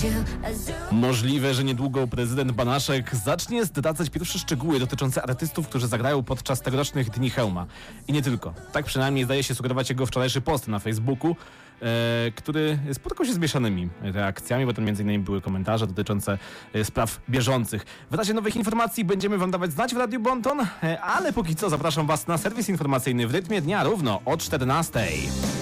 Możliwe, że niedługo prezydent Banaszek zacznie zdradzać pierwsze szczegóły dotyczące artystów, którzy zagrają podczas tegorocznych Dni Chełma. I nie tylko. Tak przynajmniej zdaje się sugerować jego wczorajszy post na Facebooku, który spotkał się z mieszanymi reakcjami, bo tam m.in. były komentarze dotyczące spraw bieżących. W razie nowych informacji będziemy wam dawać znać w Radiu Bonton, ale póki co zapraszam was na serwis informacyjny w rytmie dnia równo o 14:00.